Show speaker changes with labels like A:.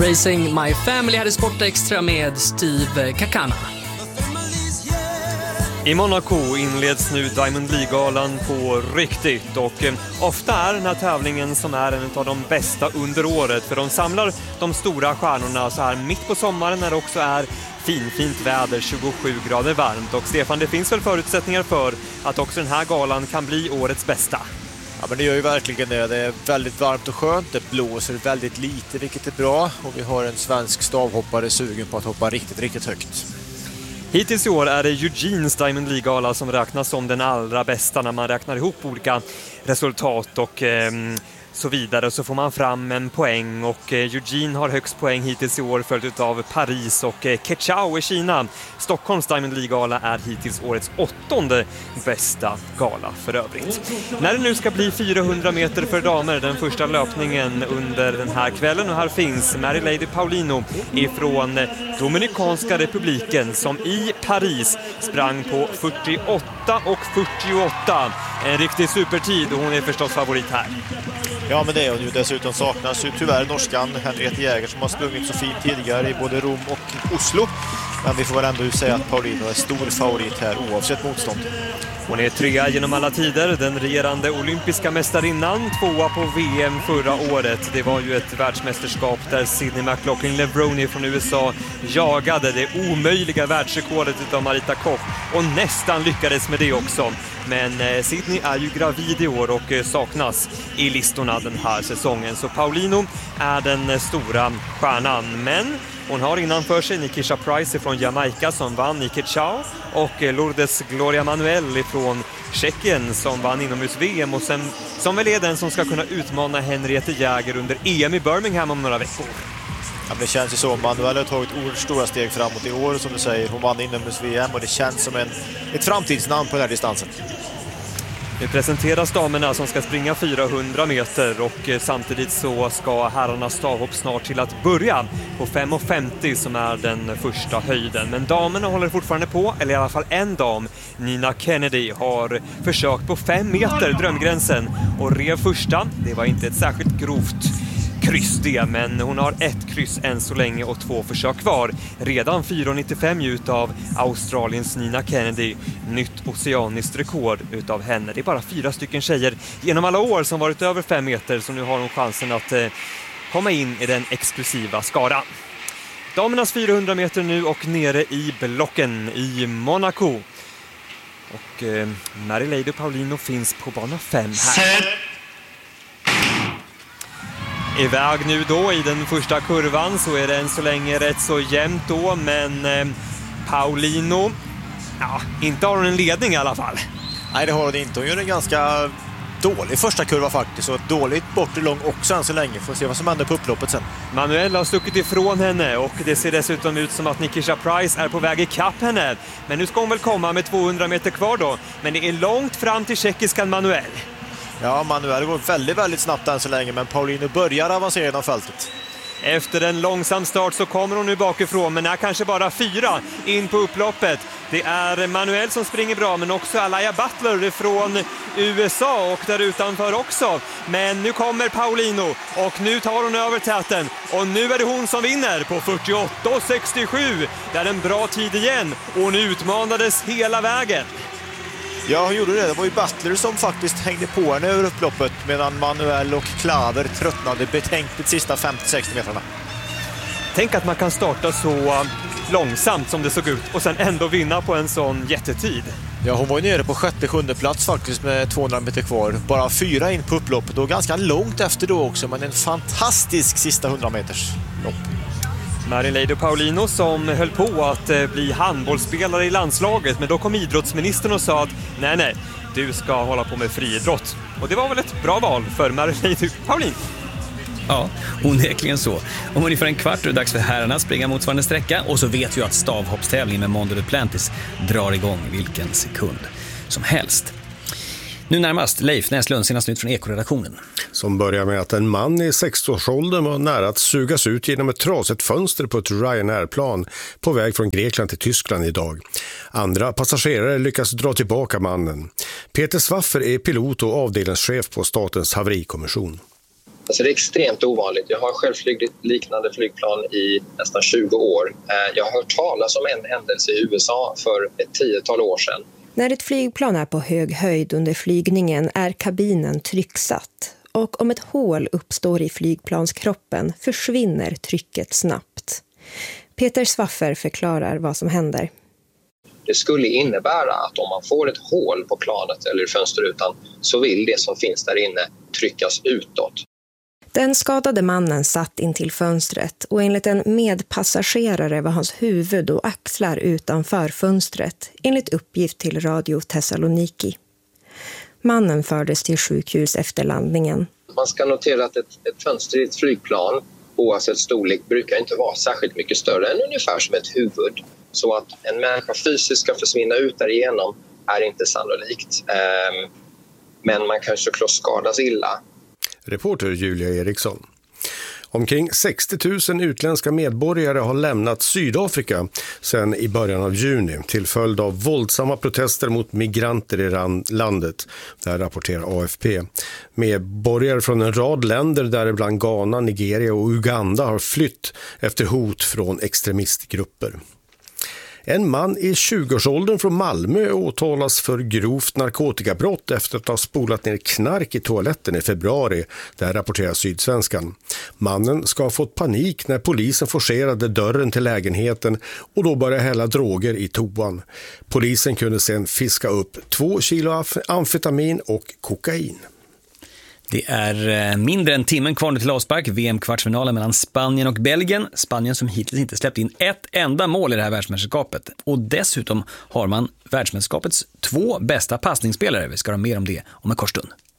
A: Racing My Family hade Sport Extra med Steve Kakana.
B: I Monaco inleds nu Diamond League-galan på riktigt och ofta är den här tävlingen som är en av de bästa under året, för de samlar de stora stjärnorna så här mitt på sommaren när det också är fint väder, 27 grader varmt. Och Stefan, det finns väl förutsättningar för att också den här galan kan bli årets bästa?
C: Ja, men det gör ju verkligen det. Det är väldigt varmt och skönt. Det blåser väldigt lite, vilket är bra. Och vi har en svensk stavhoppare sugen på att hoppa riktigt högt.
B: Hittills i år är det Eugenes Diamond League-gala som räknas som den allra bästa när man räknar ihop olika resultat och så vidare, så får man fram en poäng och Eugene har högst poäng hittills i år, följt av Paris och Kechao i Kina. Stockholms Diamond League-gala är hittills årets 8:e bästa gala för övrigt. När det nu ska bli 400 meter för damer, den första löpningen under den här kvällen, och här finns Marie-Lady Paulino ifrån Dominikanska republiken som i Paris sprang på 48 och 48. En riktig supertid och hon är förstås favorit här.
C: Ja, men det är hon ju. Dessutom saknas ju tyvärr norskan Henriette Jäger som har sprungit så fint tidigare i både Rom och Oslo. Men vi får väl ändå säga att Paulino är stor favorit här oavsett motstånd.
B: Hon är 3 genom alla tider, den regerande olympiska mästarinnan, 2 på VM förra året. Det var ju ett världsmästerskap där Sydney McLaughlin-Levrone från USA jagade det omöjliga världsrekordet utav Marita Koch och nästan lyckades med det också. Men Sydney är ju gravid i år och saknas i listorna den här säsongen. Så Paulino är den stora stjärnan, men hon har innanför sig Nikisha Price från Jamaica som vann i Kechao och Lourdes Gloria Manuel från Tjeckien som vann inomhus-VM och sen, som väl är den som ska kunna utmana Henriette Jäger under EM i Birmingham om några veckor.
C: Ja, det känns ju så. Manuel har tagit oerhört stora steg framåt i år, som du säger. Hon vann inomhus-VM och det känns som ett framtidsnamn på den här distansen.
B: Nu presenteras damerna som ska springa 400 meter och samtidigt så ska herrarnas stavhopp snart till att börja på 5,50 som är den första höjden. Men damerna håller fortfarande på, eller i alla fall en dam, Nina Kennedy, har försökt på 5 meter, drömgränsen, och rev första. Det var inte ett särskilt grovt kryss det, men hon har 1 kryss än så länge och 2 försök kvar. Redan 4,95 utav Australiens Nina Kennedy. Nytt oceaniskt rekord utav henne. Det är bara 4 stycken tjejer genom alla år som varit över 5 meter, så nu har hon chansen att komma in i den exklusiva skaran. Damernas 400 meter nu och nere i blocken i Monaco. Och Marie-Lady Paulino finns på bana 5 här. Iväg nu då i den första kurvan så är det än så länge rätt så jämnt då, men Paulino, ja, inte har hon en ledning i alla fall.
C: Nej, det har hon inte. Hon gör en ganska dålig första kurva faktiskt, och ett dåligt bortre lång också än så länge. Får se vad som händer på upploppet sen.
B: Manuel har stuckit ifrån henne och det ser dessutom ut som att Nikisha Price är på väg i kapp henne. Men nu ska hon väl komma med 200 meter kvar då, men det är långt fram till tjeckiskan Manuel.
C: Ja, Manuel går väldigt snabbt än så länge, men Paulino börjar avancera genom fältet.
B: Efter en långsam start så kommer hon nu bakifrån, men är kanske bara 4 in på upploppet. Det är Manuel som springer bra, men också Alaya Butler från USA och där utanför också. Men nu kommer Paulino och nu tar hon över täten och nu är det hon som vinner på 48,67. Det är en bra tid igen och hon utmanades hela vägen.
C: Ja, hon gjorde det. Det var ju Butler som faktiskt hängde på henne över upploppet, medan Manuel och Klaver tröttnade betänkligt sista 50-60 metrarna.
B: Tänk att man kan starta så långsamt som det såg ut och sen ändå vinna på en sån jättetid.
C: Ja, hon var ju nere på 6:e plats faktiskt med 200 meter kvar. Bara 4 in på upploppet och ganska långt efter då också, men en fantastisk sista 100 meters lopp.
B: Marie-Lady Paulino som höll på att bli handbollsspelare i landslaget, men då kom idrottsministern och sa att nej, du ska hålla på med friidrott. Och det var väl ett bra val för Marie-Lady Paulino.
D: Ja, onekligen så. Om ungefär en kvart är det dags för herrarna att springa motsvarande sträcka, och så vet vi att stavhoppstävlingen med Mondo Duplantis drar igång vilken sekund som helst. Nu närmast Leif Näslund, senast nytt från Ekoredaktionen.
E: Som börjar med att en man i 60-årsåldern var nära att sugas ut genom ett trasigt fönster på ett Ryanair-plan på väg från Grekland till Tyskland idag. Andra passagerare lyckas dra tillbaka mannen. Peter Swaffer är pilot och avdelningschef på Statens haverikommission.
F: Alltså det är extremt ovanligt. Jag har själv flugit liknande flygplan i nästan 20 år. Jag har hört talas om en händelse i USA för ett 10-tal år sedan.
G: När ett flygplan är på hög höjd under flygningen är kabinen trycksatt. Och om ett hål uppstår i flygplanskroppen försvinner trycket snabbt. Peter Swaffer förklarar vad som händer.
F: Det skulle innebära att om man får ett hål på planet eller fönsterrutan så vill det som finns där inne tryckas utåt.
G: Den skadade mannen satt in till fönstret och enligt en medpassagerare var hans huvud och axlar utanför fönstret, enligt uppgift till Radio Thessaloniki. Mannen fördes till sjukhus efter landningen.
F: Man ska notera att ett fönster i ett flygplan, oavsett storlek, brukar inte vara särskilt mycket större än ungefär som ett huvud. Så att en människa fysiskt ska försvinna ut därigenom är inte sannolikt. Men man kan såklart skadas illa.
E: Reporter Julia Eriksson. Omkring 60 000 utländska medborgare har lämnat Sydafrika sedan i början av juni till följd av våldsamma protester mot migranter i landet. Där rapporterar AFP. Medborgare från en rad länder, däribland Ghana, Nigeria och Uganda, har flytt efter hot från extremistgrupper. En man i 20-årsåldern från Malmö åtalas för grovt narkotikabrott efter att ha spolat ner knark i toaletten i februari. Där rapporterar Sydsvenskan. Mannen ska ha fått panik när polisen forcerade dörren till lägenheten och då började hälla droger i toan. Polisen kunde sedan fiska upp 2 kilo amfetamin och kokain.
D: Det är mindre än timmen kvar till avspark. VM-kvartsfinalen mellan Spanien och Belgien. Spanien som hittills inte släppt in ett enda mål i det här världsmästerskapet. Och dessutom har man världsmästerskapets 2 bästa passningsspelare. Vi ska ha mer om det om en kort stund.